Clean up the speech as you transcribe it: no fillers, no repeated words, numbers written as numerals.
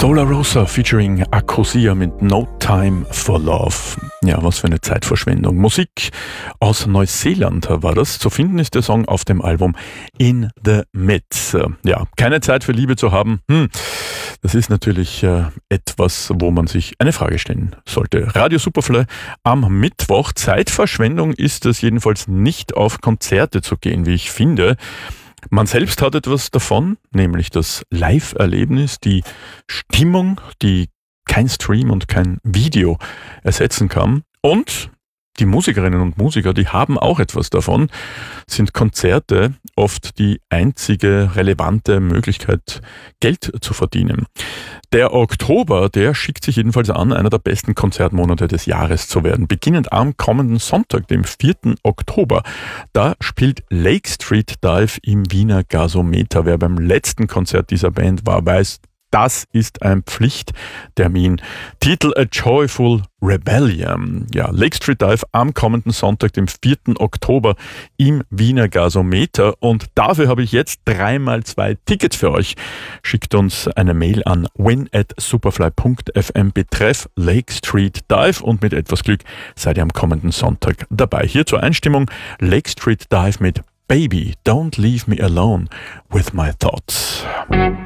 Solar Rosa featuring Akosia mit No Time for Love. Ja, was für eine Zeitverschwendung. Musik aus Neuseeland war das. Zu finden ist der Song auf dem Album In the Mid. Ja, keine Zeit für Liebe zu haben. Das ist natürlich etwas, wo man sich eine Frage stellen sollte. Radio Superfly am Mittwoch. Zeitverschwendung ist es jedenfalls nicht, auf Konzerte zu gehen, wie ich finde. Man selbst hat etwas davon, nämlich das Live-Erlebnis, die Stimmung, die kein Stream und kein Video ersetzen kann. Und die Musikerinnen und Musiker, die haben auch etwas davon, sind Konzerte oft die einzige relevante Möglichkeit, Geld zu verdienen. Der Oktober, der schickt sich jedenfalls an, einer der besten Konzertmonate des Jahres zu werden. Beginnend am kommenden Sonntag, dem 4. Oktober, da spielt Lake Street Dive im Wiener Gasometer. Wer beim letzten Konzert dieser Band war, weiß, das ist ein Pflichttermin. Titel A Joyful Rebellion. Ja, Lake Street Dive am kommenden Sonntag, dem 4. Oktober im Wiener Gasometer. Und dafür habe ich jetzt 3x2 Tickets für euch. Schickt uns eine Mail an win@superfly.fm betreff Lake Street Dive und mit etwas Glück seid ihr am kommenden Sonntag dabei. Hier zur Einstimmung Lake Street Dive mit Baby, Don't Leave Me Alone with My Thoughts.